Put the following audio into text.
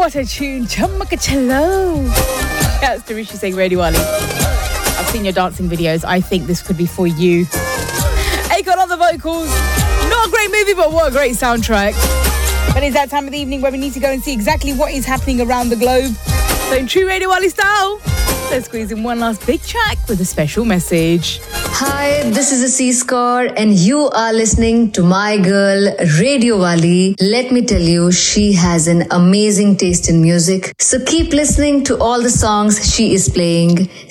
What a tune, Chammakachello. That's to Rishi saying Radio Wali. I've seen your dancing videos. I think this could be for you. Akon on the vocals. Not a great movie, but what a great soundtrack. But it's that time of the evening where we need to go and see exactly what is happening around the globe. So in true Radio Wali style, let's squeeze in one last big track with a special message. Hi, this is a C-Score and you are listening to my girl Radio Wali. Let me tell you, she has an amazing taste in music. So keep listening to all the songs she is playing.